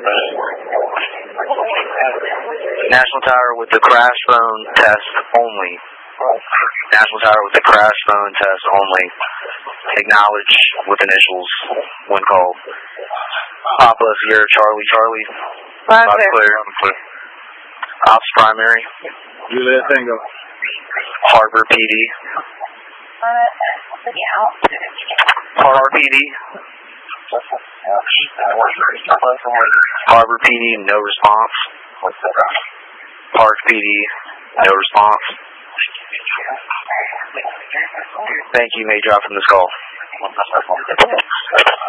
National Tower with the crash phone test only. National Tower with the crash phone test only. Acknowledge with initials when called. Papa Sierra Charlie Charlie. Live Clear. clear. Ops primary. Juliet Tango. Harbor PD. Harbor PD. Harbor PD, no response. Park PD, no response. Thank you, may drop from this call.